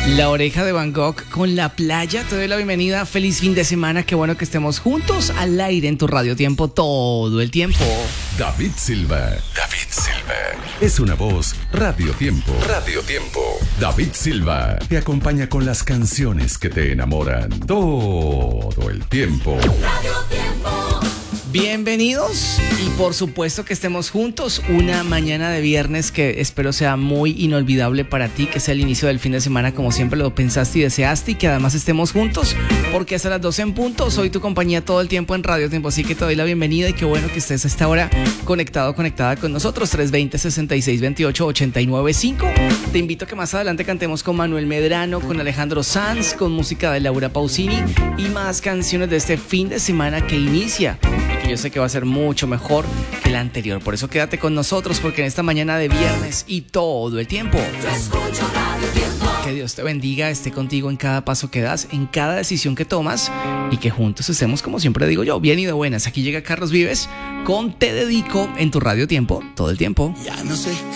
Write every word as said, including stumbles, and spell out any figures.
La Oreja de Van Gogh con La Playa. Te doy la bienvenida. Feliz fin de semana. Qué bueno que estemos juntos al aire en tu Radio Tiempo todo el tiempo. David Silva. David Silva. Es una voz Radio Tiempo. Radio Tiempo. David Silva te acompaña con las canciones que te enamoran todo el tiempo. Radio Tiempo. Bienvenidos y por supuesto que estemos juntos una mañana de viernes que espero sea muy inolvidable para ti, que sea el inicio del fin de semana como siempre lo pensaste y deseaste, y que además estemos juntos porque hasta las doce en punto soy tu compañía todo el tiempo en Radio Tiempo, así que te doy la bienvenida y qué bueno que estés a esta hora conectado, conectada con nosotros. Tres dos cero, seis seis dos ocho, ocho nueve cinco. Te invito a que más adelante cantemos con Manuel Medrano, con Alejandro Sanz, con música de Laura Pausini y más canciones de este fin de semana que inicia, que yo sé que va a ser mucho mejor que la anterior. Por eso quédate con nosotros, porque en esta mañana de viernes y todo el tiempo, Yo escucho Radio Tiempo. que Dios te bendiga, esté contigo en cada paso que das, en cada decisión que tomas, y que juntos estemos, como siempre digo yo, bien y de buenas. Aquí llega Carlos Vives con Te Dedico en tu Radio Tiempo todo el tiempo. Ya no sé